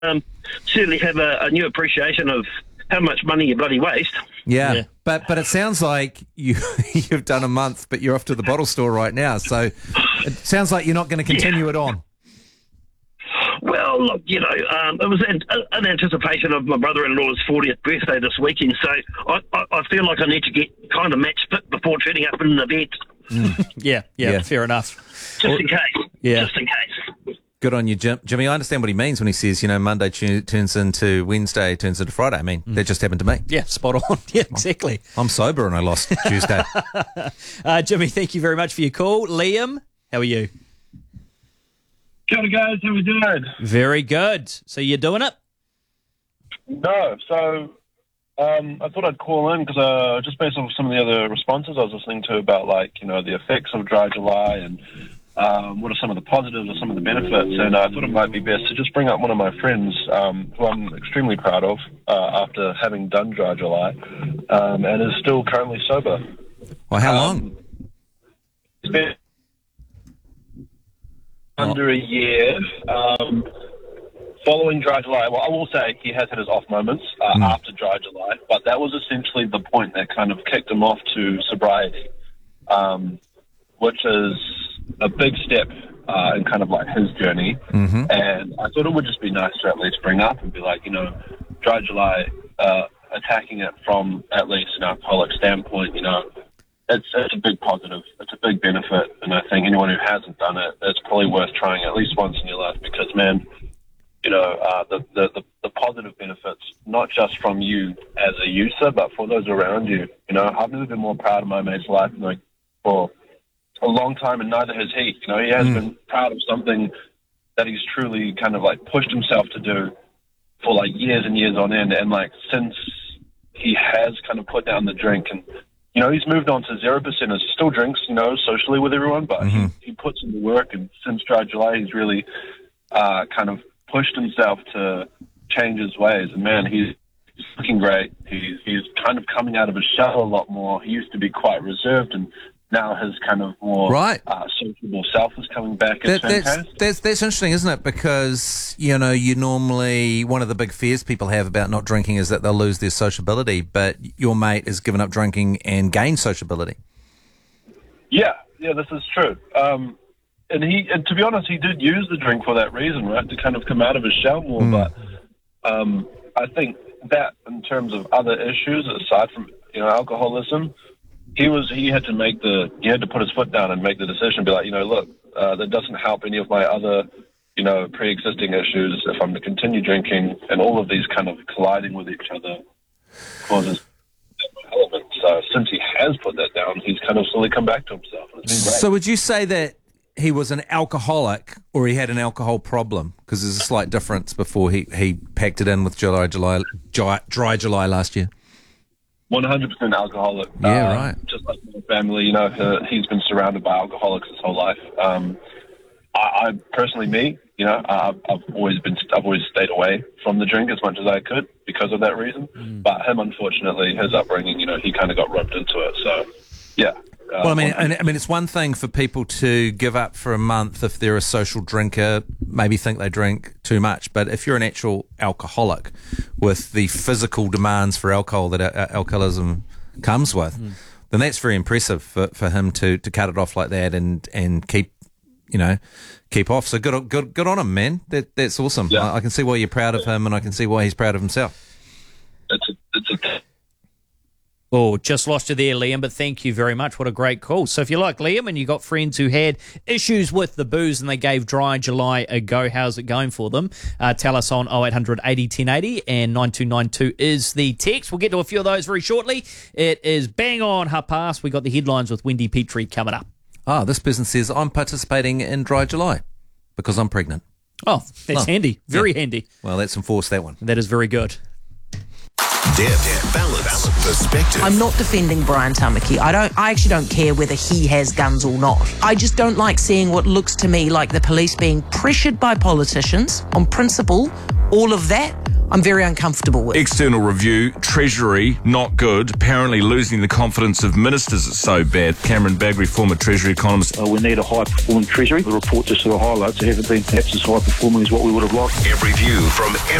certainly have a new appreciation of how much money you bloody waste. Yeah. But it sounds like you've done a month, but you're off to the bottle store right now. So it sounds like you're not going to continue it on. Well, look, it was in anticipation of my brother-in-law's 40th birthday this weekend, so I feel like I need to get kind of match fit before turning up in an event. Yeah, fair enough. Just in case. Good on you, Jimmy. I understand what he means when he says, Monday turns into Wednesday, turns into Friday. I mean, that just happened to me. Yeah, spot on. Yeah, exactly. I'm sober and I lost Tuesday. Jimmy, thank you very much for your call. Liam, how are you? Kia ora, guys. How we doing? Very good. So you're doing it? No. So I thought I'd call in because just based on some of the other responses I was listening to about, the effects of dry July and what are some of the positives or some of the benefits. And I thought it might be best to just bring up one of my friends who I'm extremely proud of after having done dry July and is still currently sober. Well, how long? It's been under a year. Following dry July, well, I will say he has had his off moments after dry July, but that was essentially the point that kind of kicked him off to sobriety, which is a big step in kind of like his journey. Mm-hmm. And I thought it would just be nice to at least bring up and be like, dry July, attacking it from at least an alcoholic standpoint, it's a big positive. It's a big benefit. And I think anyone who hasn't done it, it's probably worth trying at least once in your life because, man, the positive benefits, not just from you as a user, but for those around you. I've never been more proud of my mate's life for a long time, and neither has he. He has been proud of something that he's truly kind of pushed himself to do for years and years on end. And since he has kind of put down the drink and, he's moved on to 0%. He still drinks, socially with everyone, but he puts in the work. And since dry July, he's really kind of pushed himself to change his ways. And man, he's looking great. He's kind of coming out of his shell a lot more. He used to be quite reserved, and now his kind of more sociable self is coming back. That's interesting, isn't it? Because, you normally, one of the big fears people have about not drinking is that they'll lose their sociability, but your mate has given up drinking and gained sociability. Yeah, this is true. And to be honest, he did use the drink for that reason, right? To kind of come out of his shell more. But I think that in terms of other issues, aside from, alcoholism, he had to put his foot down and make the decision, be like, look, that doesn't help any of my other, pre-existing issues. If I'm to continue drinking and all of these kind of colliding with each other causes element. So since he has put that down, he's kind of slowly come back to himself. It's been great. So would you say that he was an alcoholic or he had an alcohol problem? Because there's a slight difference before he packed it in with dry July last year. 100% alcoholic. Yeah, right. Just like my family, he's been surrounded by alcoholics his whole life. I personally, I've always stayed away from the drink as much as I could because of that reason. But him, unfortunately, his upbringing, he kind of got roped into it. So, yeah. Well, I mean, it's one thing for people to give up for a month if they're a social drinker, maybe think they drink too much. But if you're an actual alcoholic with the physical demands for alcohol that alcoholism comes with, then that's very impressive for him to cut it off like that and keep off. So good on him, man. That's awesome. Yeah. I can see why you're proud of him, and I can see why he's proud of himself. Oh, just lost you there, Liam, but thank you very much. What a great call. So if you like Liam and you got friends who had issues with the booze and they gave dry July a go, how's it going for them? Tell us on 0800 80 1080 and 9292 is the text. We'll get to a few of those very shortly. It is bang on 1:30. We got the headlines with Wendy Petrie coming up. This person says, I'm participating in dry July because I'm pregnant. Oh, that's handy. Very handy. Well, let's enforce that one. That is very good. Depth, balance, perspective. I'm not defending Brian Tamaki. I actually don't care whether he has guns or not. I just don't like seeing what looks to me like the police being pressured by politicians on principle. All of that I'm very uncomfortable with. External review, Treasury, not good. Apparently losing the confidence of ministers is so bad. Cameron Bagri, former Treasury economist. We need a high-performing Treasury. The report just sort of highlights they haven't been perhaps as high-performing as what we would have liked. Every view from